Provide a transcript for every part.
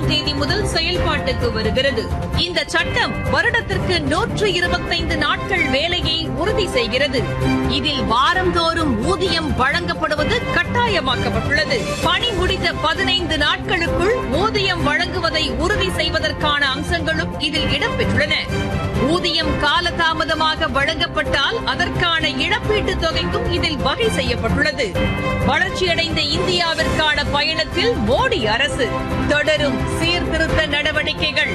1ஆம் தேதி முதல் செயல்பாட்டுக்கு வருகிறது. இந்த சட்டம் வருடத்திற்கு 125 நாட்கள் வேலையை உறுதி செய்கிறது. இதில் வாரந்தோறும் ஊதியம் வழங்கப்படுவது கட்டாயமாக்கப்பட்டுள்ளது. பணி முடித்த 15 நாட்களுக்குள் ஊதியம் வழங்குவதை உறுதி செய்வதற்கான அம்சங்களும் இதில் இடம்பெற்றுள்ளன. ஊதியம் காலதாமதமாக வழங்கப்பட்டால் அதற்கான இழப்பீட்டுத் தொகைக்கும் இதில் வகை செய்யப்பட்டுள்ளது. வளர்ச்சியடைந்த இந்தியாவிற்கான பயணத்தில் மோடி அரசு தொடரும் சீர்திருத்த நடவடிக்கைகள்.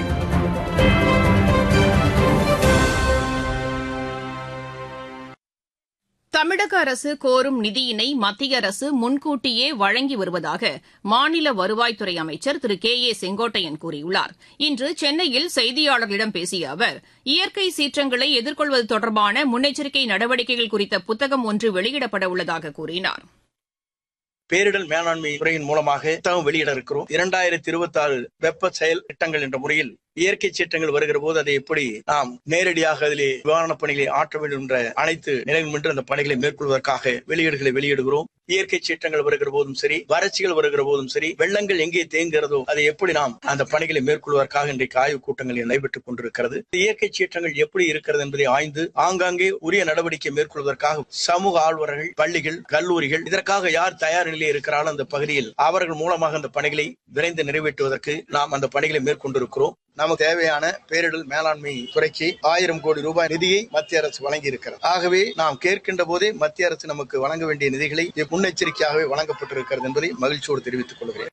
தமிழக அரசு கோரும் நிதியினை மத்திய அரசு முன்கூட்டியே வழங்கி வருவதாக மாநில வருவாய்த்துறை அமைச்சர் திரு கே ஏ செங்கோட்டையன் கூறியுள்ளார். இன்று சென்னையில் செய்தியாளர்களிடம் பேசிய அவர், இயற்கை சீற்றங்களை எதிர்கொள்வது தொடர்பான முன்னெச்சரிக்கை நடவடிக்கைகள் குறித்த புத்தகம் ஒன்று வெளியிடப்பட உள்ளதாக கூறினார். பேரிடர் மேலாண்மை துறையின் மூலமாக புத்தகம் வெளியிட இருக்கிறோம். 2026 வெப்ப செயல் திட்டங்கள் என்ற முறையில் இயற்கை சீற்றங்கள் வருகிற போது அதை எப்படி நாம் நேரடியாக அதிலே நிவாரணப் பணிகளை ஆற்ற வேண்டும் என்ற அனைத்து நிலையும் என்று அந்த பணிகளை மேற்கொள்வதற்காக வெளியீடுகளை வெளியிடுகிறோம். இயற்கை சீற்றங்கள் வருகிற போதும் சரி, வறட்சிகள் வருகிற போதும் சரி, வெள்ளங்கள் எங்கே தேங்குகிறதோ அதை எப்படி நாம் அந்த பணிகளை மேற்கொள்வதற்காக இன்றைக்கு ஆய்வுக் கூட்டங்கள் நடைபெற்றுக் கொண்டிருக்கிறது. இயற்கை சீற்றங்கள் எப்படி இருக்கிறது என்பதை ஆய்ந்து ஆங்காங்கே உரிய நடவடிக்கை மேற்கொள்வதற்காக சமூக ஆர்வலர்கள், பள்ளிகள், கல்லூரிகள் இதற்காக யார் தயார் நிலையில் இருக்கிறார்கள் அந்த பகுதியில் அவர்கள் மூலமாக அந்த பணிகளை விரைந்து நிறைவேற்றுவதற்கு நாம் அந்த பணிகளை மேற்கொண்டிருக்கிறோம். நமக்கு தேவையான பேரிடர் மேலாண்மை துறைக்கு 1000 கோடி ரூபாய் நிதியை மத்திய அரசு வழங்கி இருக்கிறது. ஆகவே நாம் கேட்கின்ற போதே மத்திய அரசு நமக்கு வழங்க வேண்டிய நிதிகளை முன்னெச்சரிக்கையாகவே வழங்கப்பட்டிருக்கிறது என்பதை மகிழ்ச்சியோடு தெரிவித்துக் கொள்கிறேன்.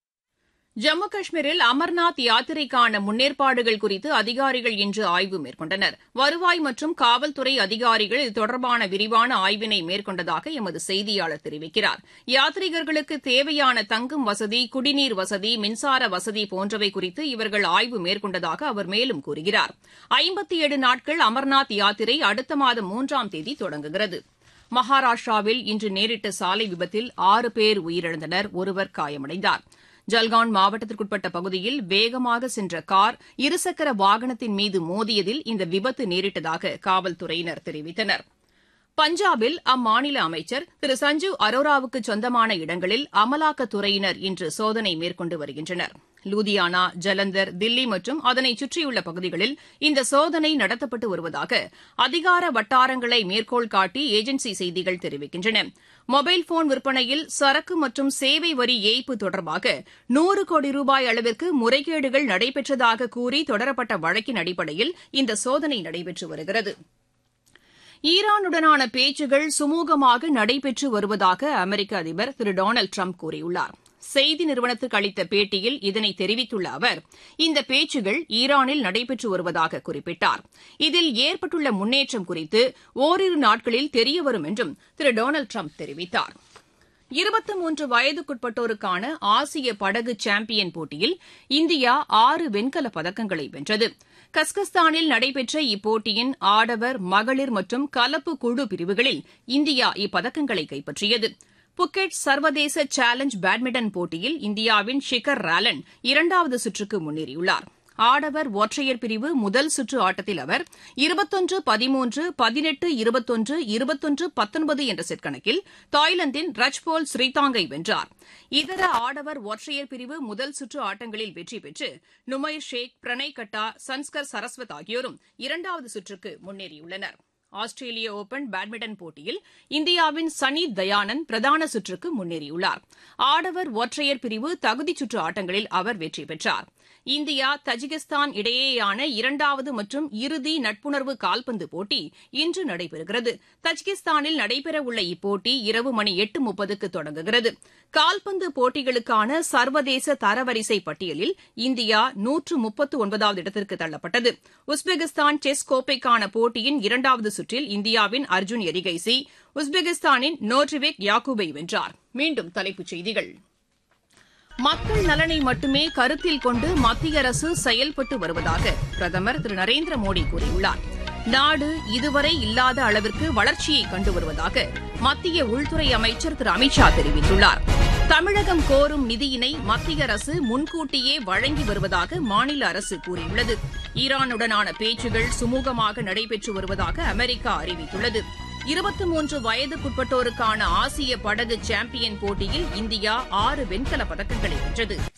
ஜம்மு காஷ்மீரில் அமர்நாத் யாத்திரைக்கான முன்னேற்பாடுகள் குறித்து அதிகாரிகள் இன்று ஆய்வு மேற்கொண்டனர். வருவாய் மற்றும் காவல்துறை அதிகாரிகள் இது தொடர்பான விரிவான ஆய்வினை மேற்கொண்டதாக எமது செய்தியாளர் தெரிவிக்கிறார். யாத்ரீகர்களுக்கு தேவையான தங்கும் வசதி, குடிநீர் வசதி, மின்சார வசதி போன்றவை குறித்து இவர்கள் ஆய்வு மேற்கொண்டதாக அவர் மேலும் கூறுகிறார். 57 நாட்கள் அமர்நாத் யாத்திரை அடுத்த மாதம் 3ஆம் தேதி தொடங்குகிறது. மகாராஷ்டிராவில் இன்று நேரிட்ட சாலை விபத்தில் 6 பேர் உயிரிழந்தனர், ஒருவர் காயமடைந்தார். ஜல்கான் மாவட்டத்திற்குட்பட்ட பகுதியில் வேகமாக சென்ற கார் இருசக்கர வாகனத்தின் மீது மோதியதில் இந்த விபத்து நேரிட்டதாக காவல்துறையினர் தெரிவித்தனர். பஞ்சாபில் அம்மாநில அமைச்சர் திரு சஞ்சீவ் அரோராவுக்கு சொந்தமான இடங்களில் அமலாக்கத்துறையினர் இன்று சோதனை மேற்கொண்டு வருகின்றனர். லூதியானா, ஜலந்தர், தில்லி மற்றும் அதனை சுற்றியுள்ள பகுதிகளில் இந்த சோதனை நடத்தப்பட்டு வருவதாக அதிகார வட்டாரங்களை மேற்கோள் காட்டி ஏஜென்சி செய்திகள் தெரிவிக்கின்றன. மொபைல் போன் விற்பனையில் சரக்கு மற்றும் சேவை வரி ஏய்ப்பு தொடர்பாக 100 கோடி ரூபாய் அளவிற்கு முறைகேடுகள் நடைபெற்றதாக கூறி தொடரப்பட்ட வழக்கின் அடிப்படையில் இந்த சோதனை நடைபெற்று வருகிறது. ஈரானுடனான பேச்சுகள் சுமூகமாக நடைபெற்று வருவதாக அமெரிக்க அதிபர் திரு டொனால்டு டிரம்ப் கூறியுள்ளார். செய்தி நிறுவனத்துக்கு அளித்த பேட்டியில் இதனை தெரிவித்துள்ள அவர், இந்த பேச்சுகள் ஈரானில் நடைபெற்று வருவதாக குறிப்பிட்டார். இதில் ஏற்பட்டுள்ள முன்னேற்றம் குறித்து ஓரிரு நாட்களில் தெரியவரும் என்றும் திரு டொனால்டு டிரம்ப் தெரிவித்தார். 23 வயதுக்குட்பட்டோருக்கான ஆசிய படகு சாம்பியன் போட்டியில் இந்தியா 6 வெண்கலப் பதக்கங்களை வென்றது. கஸ்கஸ்தானில் நடைபெற்ற இப்போட்டியின் ஆடவர், மகளிர் மற்றும் கலப்பு குழு பிரிவுகளில் இந்தியா இப்பதக்கங்களை கைப்பற்றியது. புக்கெட் சர்வதேச சேலஞ்ச் பேட்மிண்டன் போட்டியில் இந்தியாவின் ஷிகர் ராலன் 2வது சுற்றுக்கு முன்னேறியுள்ளார். ஆடவர் ஒற்றையர் பிரிவு முதல் சுற்று ஆட்டத்தில் அவர் 21-13, 18-21, 21-19 என்ற செட் கணக்கில் தாய்லாந்தின் ரச்போல் ஸ்ரீதாங்கை வென்றார். இதர ஆடவர் ஒற்றையர் பிரிவு முதல் சுற்று ஆட்டங்களில் வெற்றி பெற்று நுமைர் ஷேக், பிரணய் கட்டா, சன்ஸ்கர் சரஸ்வத் ஆகியோரும் 2வது சுற்றுக்கு முன்னேறியுள்ளனர். ஆஸ்திரேலிய ஒபன் பேட்மிண்டன் போட்டியில் இந்தியாவின் சனீத் தயானந்த் பிரதான சுற்றுக்கு முன்னேறியுள்ளார். ஆடவர் ஒற்றையர் பிரிவு தகுதிச் சுற்று ஆட்டங்களில் அவர் வெற்றி பெற்றார். இந்தியா தஜிகிஸ்தான் இடையேயான 2வது மற்றும் இறுதி நட்புணர்வு கால்பந்து போட்டி இன்று நடைபெறுகிறது. தஜிகிஸ்தானில் நடைபெறவுள்ள இப்போட்டி இரவு மணி 8:30க்கு தொடங்குகிறது. கால்பந்து போட்டிகளுக்கான சர்வதேச தரவரிசை பட்டியலில் இந்தியா 139வது இடத்திற்கு தள்ளப்பட்டது. உஸ்பெகிஸ்தான் செஸ் கோப்பைக்கான போட்டியின் 2வது சுற்றில் இந்தியாவின் அர்ஜுன் எரிகைசி உஸ்பெகிஸ்தானின் நோட்ரிவேக் யாக்கூபை வென்றார். மீண்டும் தலைப்புச் செய்திகள். மக்கள் நலனை மட்டுமே கருத்தில் கொண்டு மத்திய அரசு செயல்பட்டு வருவதாக பிரதமர் திரு நரேந்திர மோடி கூறியுள்ளார். நாடு இதுவரை இல்லாத அளவிற்கு வளர்ச்சியை கண்டு வருவதாக மத்திய உள்துறை அமைச்சர் திரு அமித் ஷா தெரிவித்துள்ளார். தமிழகம் கோரும் நிதியினை மத்திய அரசு முன்கூட்டியே வழங்கி வருவதாக மாநில அரசு கூறியுள்ளது. ஈரானுடனான பேச்சுகள் சுமூகமாக நடைபெற்று வருவதாக அமெரிக்கா அறிவித்துள்ளது. 23 வயதுக்குட்பட்டோருக்கான ஆசிய படகு சாம்பியன் போட்டியில் இந்தியா 6 வெண்கலப் பதக்கங்களை வென்றது.